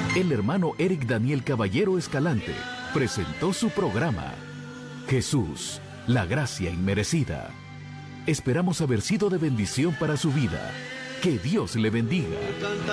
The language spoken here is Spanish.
El hermano Eric Daniel Caballero Escalante presentó su programa Jesús, la gracia inmerecida. Esperamos haber sido de bendición para su vida. Que Dios le bendiga.